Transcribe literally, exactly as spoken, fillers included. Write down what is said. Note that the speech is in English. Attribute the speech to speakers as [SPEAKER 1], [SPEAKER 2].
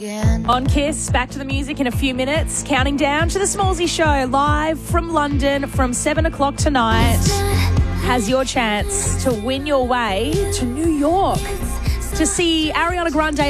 [SPEAKER 1] On Kiss, back to the music in a few minutes. Counting down to the Smallsy Show, live from London from seven o'clock tonight. Has your chance to win your way to New York to see Ariana Grande